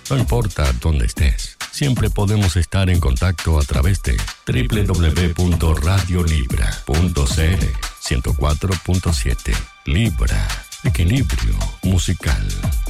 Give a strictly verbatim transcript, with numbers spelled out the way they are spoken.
No importa dónde estés, siempre podemos estar en contacto a través de doble u doble u doble u punto radio libra punto c l. ciento cuatro punto siete Libra, equilibrio musical.